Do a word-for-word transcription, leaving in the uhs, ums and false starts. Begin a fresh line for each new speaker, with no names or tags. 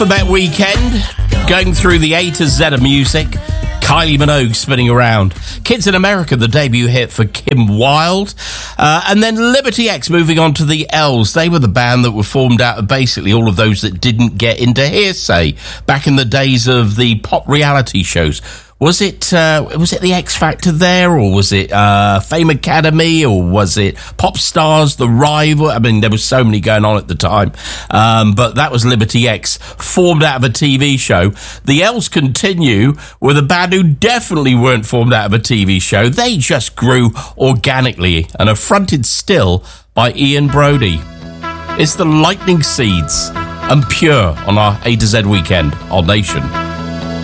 Alphabet Weekend, going through the A to Z of music. Kylie Minogue spinning around. Kids in America, the debut hit for Kim Wilde. Uh, and then Liberty X moving on to the L's. They were the band that were formed out of basically all of those that didn't get into Hearsay back in the days of the pop reality shows. Was it uh, was it the X Factor there, or was it uh, Fame Academy, or was it Pop Stars, The Rival? I mean, there was so many going on at the time. Um, but that was Liberty X, formed out of a T V show. The L's continue with a band who definitely weren't formed out of a T V show. They just grew organically and are fronted still by Ian Brody. It's the Lightning Seeds and Pure on our A to Z Weekend on Nation.